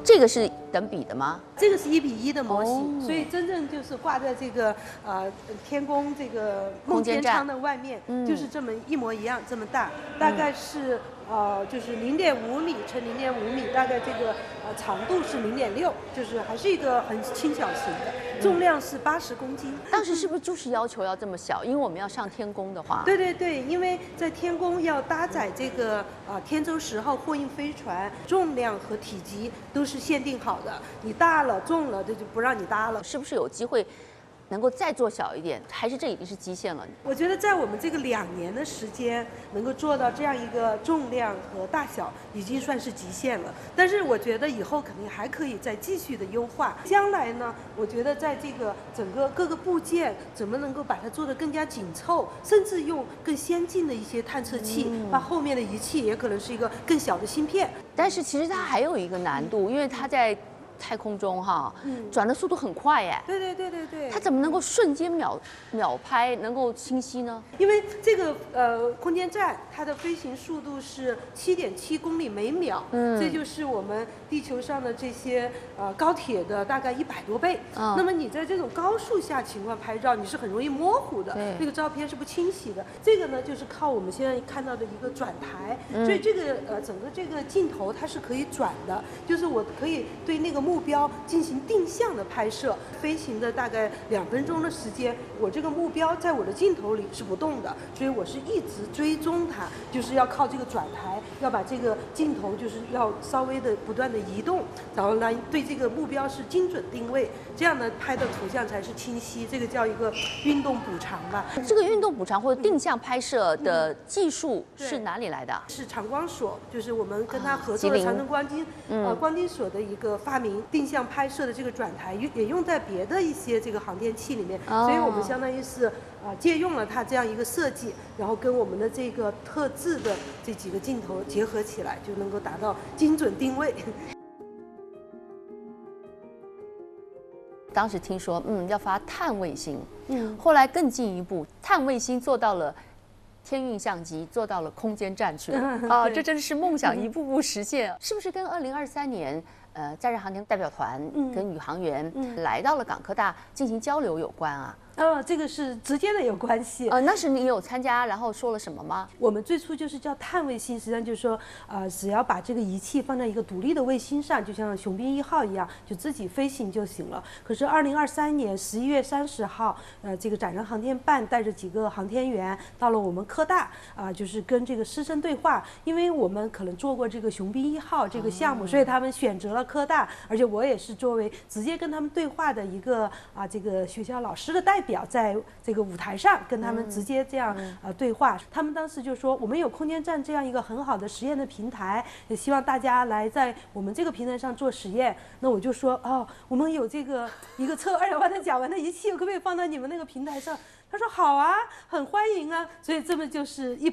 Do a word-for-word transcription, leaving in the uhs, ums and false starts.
这个是等比的吗？ 这个是一比一的模型， 哦、 所以真正就是挂在这个呃天宫这个空间站梦天窗的外面， 嗯、 就是这么一模一样这么大，大概是。呃，就是零点五米乘零点五米，大概这个呃长度是零点六，就是还是一个很轻巧型的，重量是八十公斤。 当时是不是就是要求要这么小？因为我们要上天宫的话。 对对对，因为在天宫要搭载这个呃天舟十号货运飞船，重量和体积都是限定好的，你大了重了，这就不让你搭了。 是不是有机会？能够再做小一点，还是这已经是极限了？ 我觉得在我们这个两年的时间，能够做到这样一个重量和大小，已经算是极限了。但是我觉得以后肯定还可以再继续的优化。将来呢，我觉得在这个整个各个部件怎么能够把它做得更加紧凑，甚至用更先进的一些探测器，嗯、把后面的仪器也可能是一个更小的芯片。 但是其实它还有一个难度，因为它在太空中哈，嗯、转的速度很快哎。 对对对对对。 它怎么能够瞬间秒秒拍，能够清晰呢？ 因为这个呃空间站它的飞行速度是七点七公里每秒，嗯，这就是我们地球上的这些呃高铁的大概一百多倍。嗯、那么你在这种高速下情况拍照，你是很容易模糊的，那个照片是不清晰的。这个呢，就是靠我们现在看到的一个转台，嗯、所以这个呃整个这个镜头它是可以转的，就是我可以对那个目标进行定向的拍摄，飞行的大概两分钟的时间，我这个目标在我的镜头里是不动的，所以我是一直追踪它，就是要靠这个转台，要把这个镜头就是要稍微的不断的移动，然后来对这个目标是精准定位，这样呢拍的图像才是清晰，这个叫一个运动补偿吧。 这个运动补偿或者定向拍摄的技术是哪里来的？ 嗯、是长光所，就是我们跟他合作的长城光金、嗯、呃光金所的一个发明，定向拍摄的这个转台也用在别的一些这个航天器里面，哦、所以我们相当于是啊、呃、借用了它这样一个设计，然后跟我们的这个特制的这几个镜头结合起来，就能够达到精准定位。 当时听说，嗯，要发碳卫星，嗯，后来更进一步，碳卫星做到了天运相机，做到了空间站去了，啊，这真是梦想一步步实现。是不是跟二零二三年？呃，载人航天代表团跟宇航员来到了港科大进行交流有关啊？ 呃，这个是直接的有关系。 呃，那时你有参加，然后说了什么吗？ 我们最初就是叫碳卫星，实际上就是说，呃，只要把这个仪器放在一个独立的卫星上，就像雄兵一号一样，就自己飞行就行了。可是二零二三年十一月三十号，呃，这个载人航天办带着几个航天员到了我们科大，啊、呃，就是跟这个师生对话，因为我们可能做过这个雄兵一号这个项目，哦、所以他们选择了科大，而且我也是作为直接跟他们对话的一个啊，这个学校老师的代表，在这个舞台上跟他们直接这样呃对话。他们当时就说，我们有空间站这样一个很好的实验的平台，也希望大家来在我们这个平台上做实验。那我就说，哦，我们有这个一个测二氧化碳甲烷的仪器，可不可以放到你们那个平台上？他说好啊，很欢迎啊。所以这么就是一。